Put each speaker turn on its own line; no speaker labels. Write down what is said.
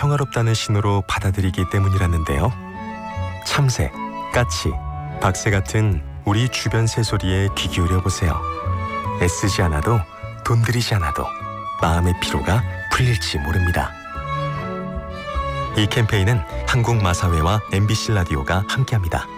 평화롭다는 신호로 받아들이기 때문이라는데요. 참새, 까치, 박새 같은 우리 주변 새소리에 귀 기울여 보세요. 애쓰지 않아도, 돈 들이지 않아도 마음의 피로가 풀릴지 모릅니다. 이 캠페인은 한국마사회와 MBC 라디오가 함께합니다.